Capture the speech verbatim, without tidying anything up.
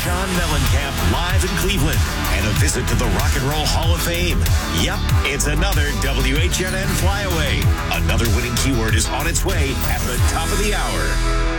Sean Mellencamp live in Cleveland and a visit to the Rock and Roll Hall of Fame. Yep, it's another W H N N flyaway. Another winning keyword is on its way at the top of the hour.